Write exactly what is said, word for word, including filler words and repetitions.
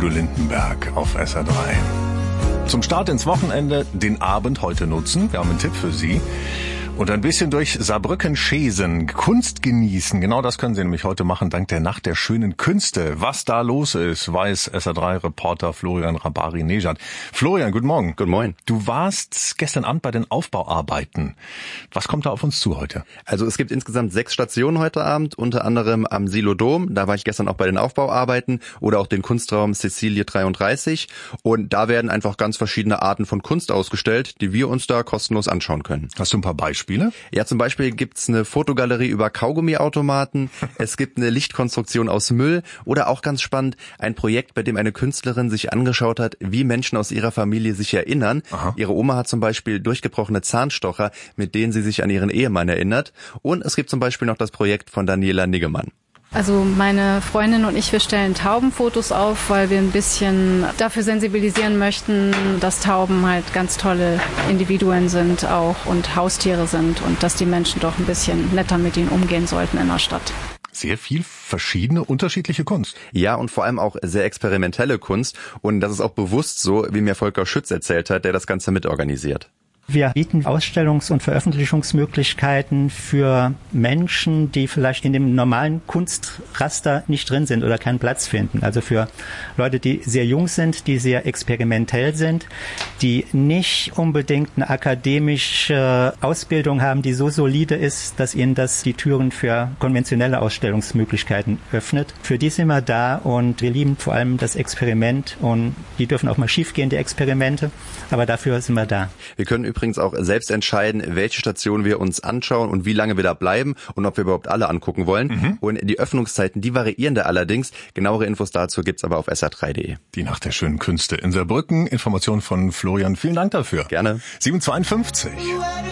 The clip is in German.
Udo Lindenberg auf S R drei. Zum Start ins Wochenende den Abend heute nutzen. Wir haben einen Tipp für Sie. Und ein bisschen durch Saarbrücken schäsen, Kunst genießen. Genau das können Sie nämlich heute machen, dank der Nacht der schönen Künste. Was da los ist, weiß S R drei Reporter Florian Rabari-Nejad. Florian, guten Morgen. Guten Morgen. Du warst gestern Abend bei den Aufbauarbeiten. Was kommt da auf uns zu heute? Also es gibt insgesamt sechs Stationen heute Abend, unter anderem am Silodom. Da war ich gestern auch bei den Aufbauarbeiten oder auch den Kunstraum Cäcilie dreiunddreißig. Und da werden einfach ganz verschiedene Arten von Kunst ausgestellt, die wir uns da kostenlos anschauen können. Hast du ein paar Beispiele? Spiele? Ja, zum Beispiel gibt's eine Fotogalerie über Kaugummiautomaten, es gibt eine Lichtkonstruktion aus Müll oder auch ganz spannend, ein Projekt, bei dem eine Künstlerin sich angeschaut hat, wie Menschen aus ihrer Familie sich erinnern. Aha. Ihre Oma hat zum Beispiel durchgebrochene Zahnstocher, mit denen sie sich an ihren Ehemann erinnert. Und es gibt zum Beispiel noch das Projekt von Daniela Niggemann. Also meine Freundin und ich, wir stellen Taubenfotos auf, weil wir ein bisschen dafür sensibilisieren möchten, dass Tauben halt ganz tolle Individuen sind auch und Haustiere sind und dass die Menschen doch ein bisschen netter mit ihnen umgehen sollten in der Stadt. Sehr viel verschiedene, unterschiedliche Kunst. Ja, und vor allem auch sehr experimentelle Kunst. Und das ist auch bewusst so, wie mir Volker Schütz erzählt hat, der das Ganze mitorganisiert. Wir bieten Ausstellungs- und Veröffentlichungsmöglichkeiten für Menschen, die vielleicht in dem normalen Kunstraster nicht drin sind oder keinen Platz finden. Also für Leute, die sehr jung sind, die sehr experimentell sind, die nicht unbedingt eine akademische Ausbildung haben, die so solide ist, dass ihnen das die Türen für konventionelle Ausstellungsmöglichkeiten öffnet. Für die sind wir da und wir lieben vor allem das Experiment und die dürfen auch mal schiefgehen, die Experimente, aber dafür sind wir da. Wir können übrigens auch selbst entscheiden, welche Station wir uns anschauen und wie lange wir da bleiben und ob wir überhaupt alle angucken wollen. Mhm. Und die Öffnungszeiten, die variieren da allerdings. Genauere Infos dazu gibt's aber auf S R drei punkt de. Die Nacht der schönen Künste in Saarbrücken. Informationen von Florian. Vielen Dank dafür. Gerne. sieben Uhr zweiundfünfzig.